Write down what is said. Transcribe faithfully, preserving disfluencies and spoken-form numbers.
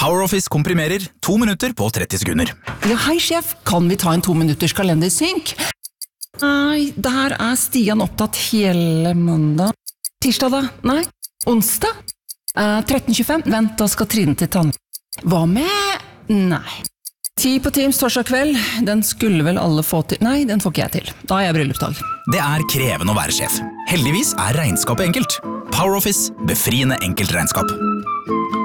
PowerOffice komprimerer to minutter på tretti sekunder. Ja, hei sjef, kan vi ta en to minutters kalendersynk? Nei, der er Stian opptatt hele mandag. Tirsdag da? Nei. Onsdag? Eh, tretten tjuefem? Vent, da skal Trine til tann. Hva med? Nei. Ti på Teams torsdag kveld, den skulle vel alle få til. Nei, den får ikke jeg til. Da er jeg bryllupsdag. Det er krevende å være sjef. Heldigvis er regnskapet enkelt. PowerOffice, befriende enkelt regnskap.